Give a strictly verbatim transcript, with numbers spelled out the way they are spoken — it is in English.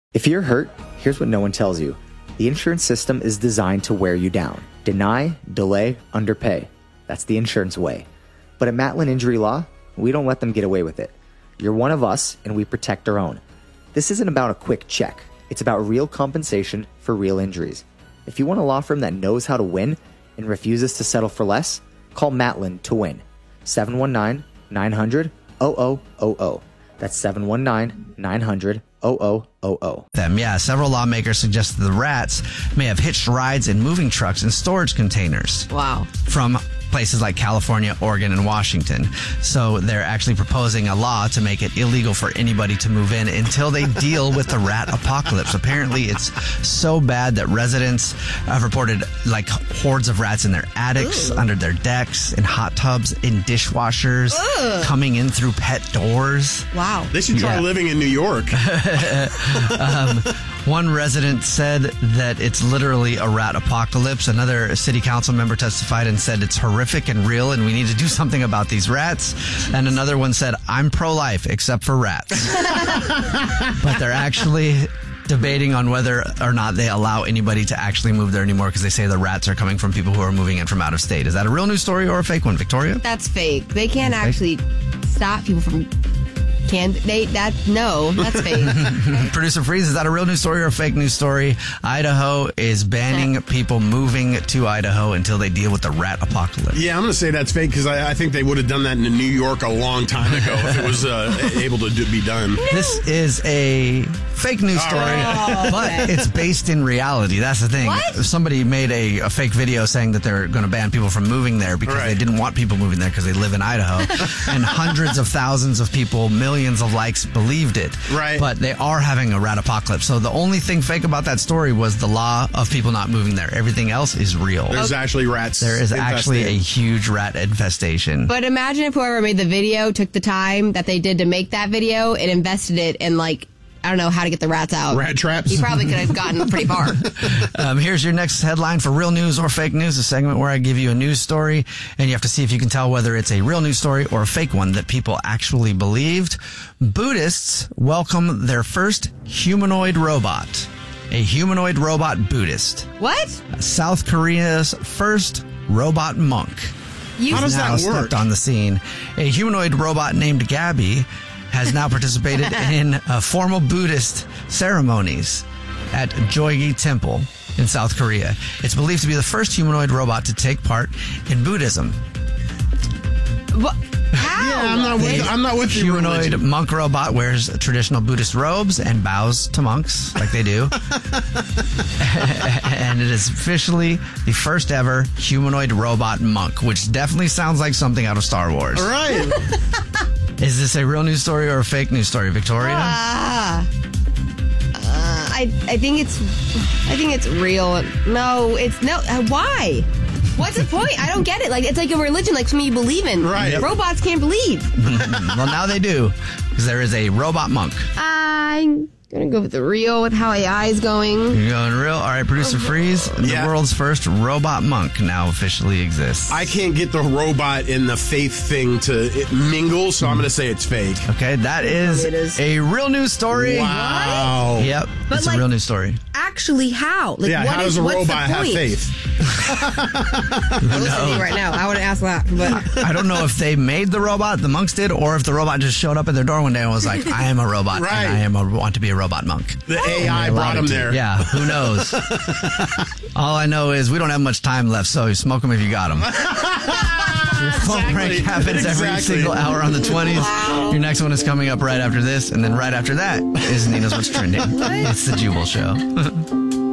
If you're hurt, here's what no one tells you. The insurance system is designed to wear you down. Deny, delay, underpay. That's the insurance way. But at Matlin Injury Law, we don't let them get away with it. You're one of us, and we protect our own. This isn't about a quick check. It's about real compensation for real injuries. If you want a law firm that knows how to win and refuses to settle for less, call Matlin to win. seven one nine, nine hundred, zero zero zero zero. That's seven one nine, nine hundred, zero zero zero zero. Them, yeah. Several lawmakers suggested the rats may have hitched rides in moving trucks and storage containers. Wow. From places like California, Oregon, and Washington. So they're actually proposing a law to make it illegal for anybody to move in until they deal with the rat apocalypse. Apparently, it's so bad that residents have reported like hordes of rats in their attics, Ooh. under their decks, in hot tubs, in dishwashers, Ugh. coming in through pet doors. Wow. They should try Yeah. living in New York. um, one resident said that it's literally a rat apocalypse. Another city council member testified and said it's horrific and real and we need to do something about these rats. And another one said, I'm pro-life except for rats. But they're actually debating on whether or not they allow anybody to actually move there anymore because they say the rats are coming from people who are moving in from out of state. Is that a real news story or a fake one, Victoria? That's fake. They can't actually stop people from... Can they? That no, that's fake. Producer Freeze, is that a real news story or a fake news story? Idaho is banning people moving to Idaho until they deal with the rat apocalypse. Yeah, I'm going to say that's fake because I, I think they would have done that in New York a long time ago if it was uh, able to do, be done. This is a fake news story, right. but it's based in reality. That's the thing. What? Somebody made a, a fake video saying that they're going to ban people from moving there because Right. they didn't want people moving there because they live in Idaho. And hundreds of thousands of people, millions of likes believed it. Right. But they are having a rat apocalypse. So the only thing fake about that story was the law of people not moving there. Everything else is real. There's actually rats. There is actually a infested. huge rat infestation. But imagine if whoever made the video took the time that they did to make that video and invested it in, like, I don't know how to get the rats out. Rat traps? He probably could have gotten pretty far. Um, here's your next headline for real news or fake news, a segment where I give you a news story and you have to see if you can tell whether it's a real news story or a fake one that people actually believed. Buddhists welcome their first humanoid robot. A humanoid robot Buddhist. What? South Korea's first robot monk. You How does now that work? stepped on the scene. A humanoid robot named Gabby has now participated in uh, formal Buddhist ceremonies at Jogi Temple in South Korea. It's believed to be the first humanoid robot to take part in Buddhism. What? How? Yeah, I'm not with, I'm not with you. Humanoid religion. monk robot wears traditional Buddhist robes and bows to monks like they do. And it is officially the first ever humanoid robot monk, which definitely sounds like something out of Star Wars. All right. Is this a real news story or a fake news story, Victoria? Ah. Uh, I I think it's I think it's real. No, it's no. Uh, why? What's the point? I don't get it. Like, it's like a religion, like something you believe in. Right. Yep. Robots can't believe. Well, now they do, because there is a robot monk. I'm gonna go with the real with how A I is going. You're going real? All right, Producer Freeze. The Yeah. world's first robot monk now officially exists. I can't get the robot and the faith thing to it mingle, so I'm going to say it's fake. Okay, that is, It is. a real news story. Wow. Yep, But it's like- a real news story. Actually, how? Like, Yeah, what how is- does a what's the robot have point? faith? I'm listening right now. I would ask that, but I don't know if they made the robot, the monks did, or if the robot just showed up at their door one day and was like, I am a robot, Right. and I am a, want to be a robot monk. The A I They allowed brought him it to. there. Yeah, who knows? All I know is we don't have much time left, so smoke them if you got them. Your phone rank happens every Exactly. single hour on the twenties. Your next one is coming up right after this, and then right after that is Nina's What's Trending. It's the Jubal Show.